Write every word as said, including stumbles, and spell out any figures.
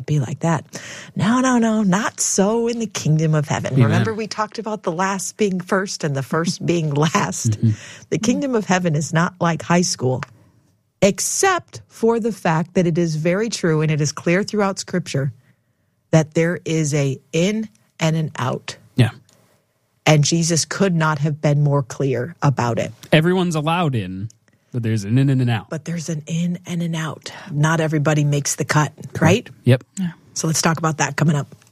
be like that. No, no, no, not so in the kingdom of heaven. Amen. Remember we talked about the last being first and the first being last. Mm-hmm. The kingdom of heaven is not like high school, except for the fact that it is very true, and it is clear throughout Scripture, that there is a in and an out. Yeah. And Jesus could not have been more clear about it. Everyone's allowed in, but there's an in and an out. But there's an in and an out. Not everybody makes the cut, right? Yep. So let's talk about that coming up.